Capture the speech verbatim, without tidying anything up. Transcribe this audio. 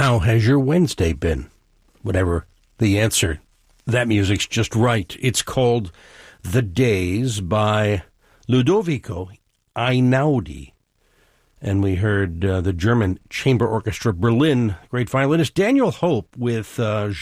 How has your Wednesday been? Whatever the answer, that music's just right. It's called The Days by Ludovico Einaudi. And we heard uh, the German Chamber Orchestra Berlin, great violinist Daniel Hope with uh,